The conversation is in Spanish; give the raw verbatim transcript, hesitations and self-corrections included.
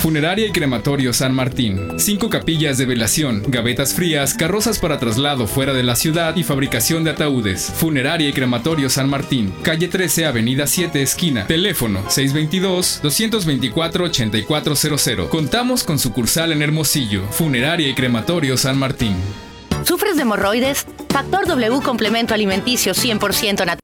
Funeraria y Crematorio San Martín. Cinco capillas de velación, gavetas frías, carrozas para traslado fuera de la ciudad y fabricación de ataúdes. Funeraria y Crematorio San Martín. Calle trece, Avenida siete, esquina. Teléfono seis dos dos, dos dos cuatro, ocho cuatro cero cero. Contamos con sucursal en Hermosillo. Funeraria y Crematorio San Martín. ¿Sufres de hemorroides? Factor W complemento alimenticio cien por ciento natural